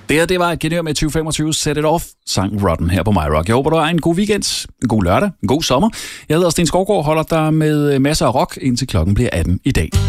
Det var et genhør med 2025 Set It Off, sang Rotten her på MyRock. Jeg håber, du har en god weekend, en god lørdag, en god sommer. Jeg hedder Sten Skovgaard, holder dig med masser af rock, indtil klokken bliver 18 i dag.